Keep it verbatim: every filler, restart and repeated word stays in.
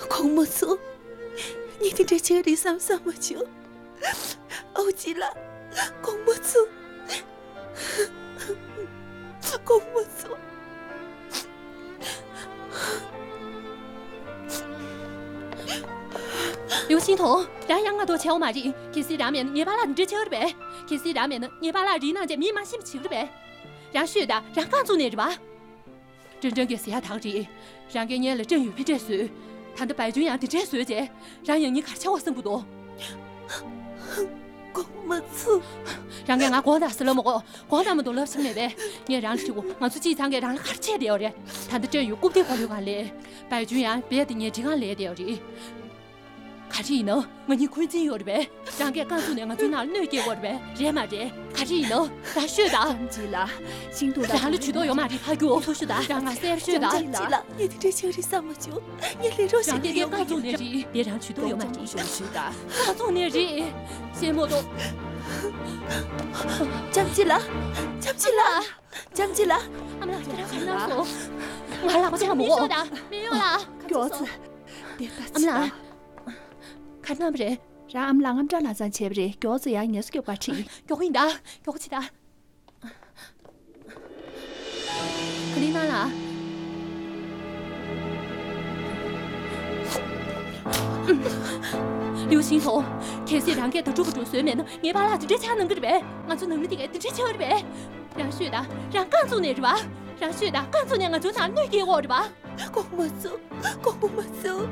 孔木祖，你的这千里三三么久，欧吉拉，孔木祖，孔木祖。 刘欣彤，让杨阿多瞧嘛的，可是让面你把那这瞧的呗，可是让面呢，你把那人那这密码信不清的呗，让学的让干做那着吧，真正给下堂子，让给你了真有品这水，他的白军阳的这水姐，让人你看瞧我生不多。 公木子， 让给俺广大死了么？广大么都乐成那呗，你让去我，俺自己常给让看切掉的，他的真有固定花流干嘞，白军阳别的你这样来掉的。 卡着一能，我你困进有的呗，让给告诉你我最哪能给我的呗，这嘛这，卡着一能，咱学的。 张吉拉，新都的， 让了去到有嘛的，还给我说学的，让俺三学的。 张吉拉，你的这情侣三么久，你来着让爹爹告诉你的，别让去到有嘛的， 说学的， 告诉你的，先莫动。 张吉拉，张吉拉，张吉拉， 俺们俩在这看哪说？我还拉不下我。没有啦， 饺子，别打俺们俩。 看那不是， 让俺们两个这哪咱切不是？饺子呀，你是给我吃， 给我你的，给我吃的。可你哪了？刘欣彤，开始让给他做不住睡眠呢，你把那这钱能给的呗，俺就能给的这钱的呗，让学的，让干做那是吧？让学的干做那俺就拿能给我的吧？ 公木子，公木子。